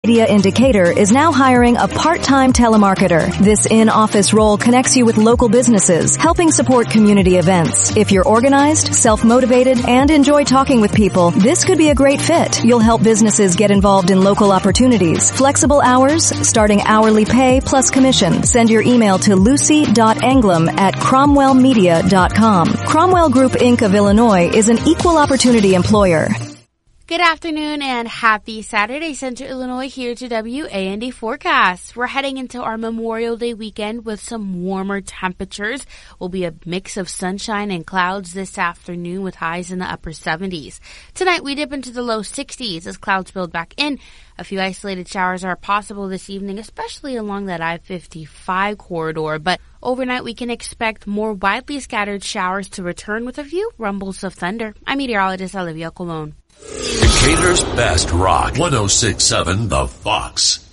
Media in Decatur is now hiring a part-time telemarketer. This in-office role connects you with local businesses, helping support community events. If you're organized, self-motivated, and enjoy talking with people, this could be a great fit. You'll help businesses get involved in local opportunities. Flexible hours, starting hourly pay plus commission. Send your email to lucy.englam@cromwellmedia.com. Cromwell Group Inc. of Illinois is an equal opportunity employer. Good afternoon and happy Saturday, Central Illinois, here to WAND Forecast. We're heading into our Memorial Day weekend with some warmer temperatures. Will be a mix of sunshine and clouds this afternoon with highs in the upper 70s. Tonight we dip into the low 60s as clouds build back in. A few isolated showers are possible this evening, especially along that I-55 corridor, but overnight we can expect more widely scattered showers to return with a few rumbles of thunder. I'm meteorologist Olivia Colon. Decatur's best rock, 106.7 The Fox.